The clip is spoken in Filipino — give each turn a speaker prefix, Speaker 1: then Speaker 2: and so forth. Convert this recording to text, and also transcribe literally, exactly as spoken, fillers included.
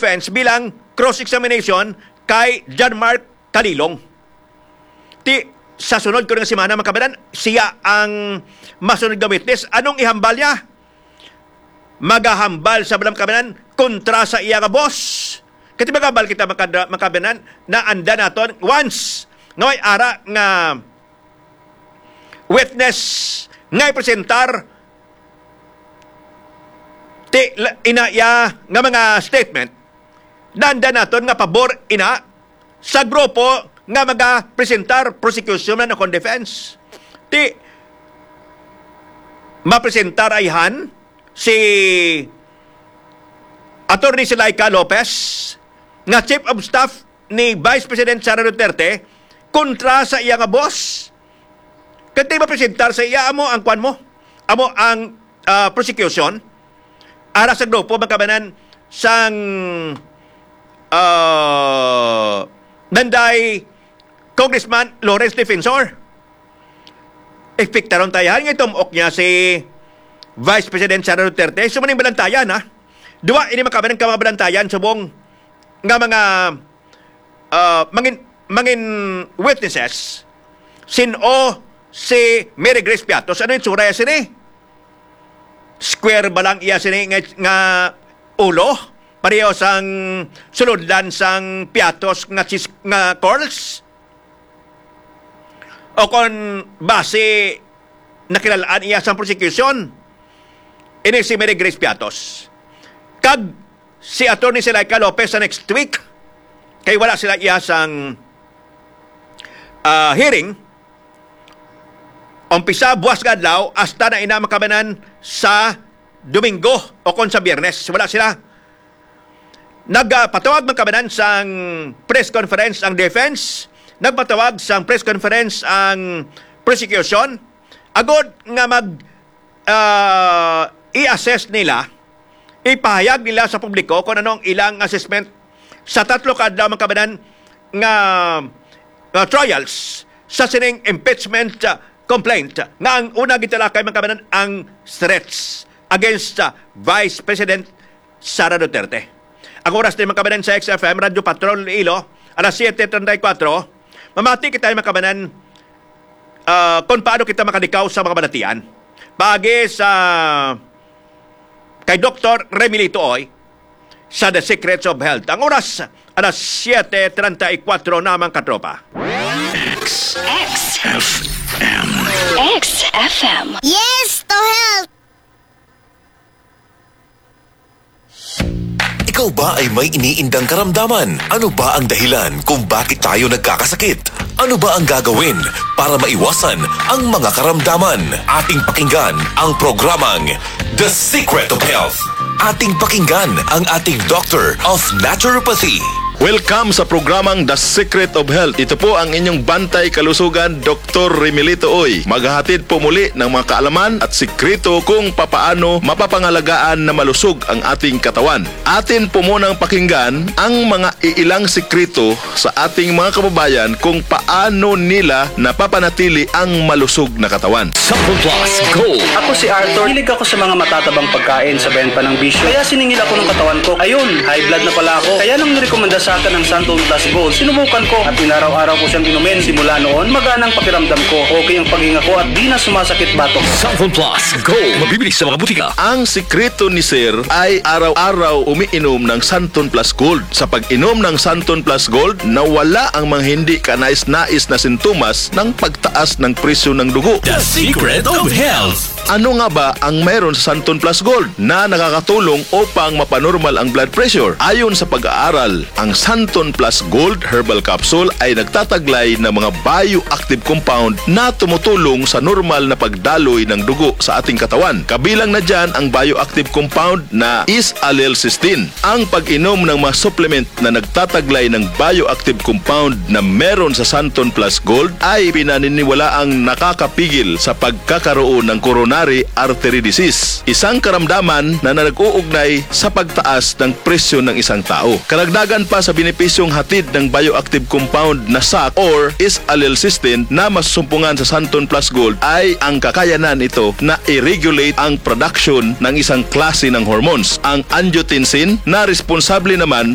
Speaker 1: defense bilang cross-examination kay John Mark Calilong. Ti, sa sunod ko ng simana, mga kabanan, siya ang masunod na witness. Anong ihambal niya? Magahambal sa balang kabanan kontra sa iya nga boss. Kasi magahambal kita, mga kabanan, na anda naton once nga may ara nga witness nga presentar ti inaya nga mga statement nanda naton nga pabor ina sa grupo nga maga-presentar prosecution na kon defense. Ti mapresentar ayhan si Attorney Zelaida Lopez nga Chief of Staff ni Vice President Sara Duterte kontra sa iya nga boss. Kaya mapresentar sa iya amo ang kwan mo, amo ang uh, prosecution ara sa grupo magkabanan sang uh, nanday Congressman Lawrence Defensor. Ekpektaron tayahan nga itumok niya si Vice President Sara Duterte. So maning balantayan ha. Dua ini makabanan ka mga balantayan sa buong nga mga uh, mangin, mangin witnesses sino si Mary Grace Piatos. Ano yung tsura ya sini? Square ba lang iya sini nga, nga ulo? Pareho sang suludlan sang Piatos nga, sis, nga curls? O kon base nakilalaan iya sang prosecution? Ini si Mary Grace Piatos. Kag si Attorney Zelaida Lopez sa next week, kay wala sila iya sang uh, hearing, umpisa buwas kadlaw hasta na ina makabanan sa Domingo o kon sa Biyernes. Wala sila. Nagpatawag makabanan sang press conference ang defense, nagpatawag sang press conference ang prosecution, agod nga mag uh, i-assess nila, ipahayag nila sa publiko kung anong ilang assessment sa tatlo kadlaw makabanan nga uh, trials sa sining impeachment uh, complaint na ang una gitalakay mga kabanan ang threats against uh, Vice President Sara Duterte. Ang oras din mga kabanan sa X F M, Radyo Patrol Ilo, alas siyete treinta y cuatro. Mamati kita mga kabanan uh, kung paano kita makadikaw sa mga balatian. Pagi sa kay Doctor Remilito Oy sa The Secrets of Health. Ang oras, alas siyete treinta y cuatro namang katropa.
Speaker 2: X X F M X F M.
Speaker 3: Yes, to help!
Speaker 4: Ikaw ba ay may iniindang karamdaman? Ano ba ang dahilan kung bakit tayo nagkakasakit? Ano ba ang gagawin para maiwasan ang mga karamdaman? Ating pakinggan ang programang The Secret of Health. Ating pakinggan ang ating Doctor of Naturopathy.
Speaker 5: Welcome sa programang The Secret of Health. Ito po ang inyong bantay kalusugan, Doctor Remilito Oy. Maghahatid po muli ng mga kaalaman at sikreto kung papaano mapapangalagaan na malusog ang ating katawan. Atin po munang pakinggan ang mga iilang sikreto sa ating mga kababayan kung paano nila napapanatili ang malusog na katawan.
Speaker 6: Sample Plus Gold. Ako si Arthur. Hilig ako sa mga matatabang pagkain sa benta ng bisyo. Kaya siningil ako ng katawan ko. Ayun, high blood na pala ako. Kaya nang nirekomenda sa akin ng Santon Plus Gold, sinubukan ko at inaraw-araw ko siyang inumin. Simula noon, maganang pakiramdam ko. Okay ang paghinga ko at di na sumasakit batok. Sample Plus Gold. Mabibili sa mga butika.
Speaker 5: Ang sikreto ni Sir ay araw-araw umiinom ng Santon Plus Gold. Sa pag-inom ng Santon Plus Gold, nawala ang mga hindi kanais-nais na sintomas ng pagtaas ng presyo ng dugo.
Speaker 6: The Secret of Health.
Speaker 5: Ano nga ba ang mayroon sa Santon Plus Gold na nakakatulong upang mapanormal ang blood pressure? Ayon sa pag-aaral, ang Santon Plus Gold Herbal Capsule ay nagtataglay ng mga bioactive compound na tumutulong sa normal na pagdaloy ng dugo sa ating katawan. Kabilang na dyan ang bioactive compound na is-alelcysteine. Ang pag-inom ng mga supplement na nagtataglay ng bioactive compound na meron sa Santon Plus Gold ay pinaniniwalaang nakakapigil sa pagkakaroon ng coronary artery disease, isang karamdaman na nag-uugnay sa pagtaas ng presyo ng isang tao. Karagdagan pa sa benepisyong hatid ng bioactive compound na S A C or is-alelcysteine na masusumpungan sa Santon Plus Gold ay ang kakayanan ito na i-regulate ang production ng isang klase ng hormones, ang angiotensin, na responsable naman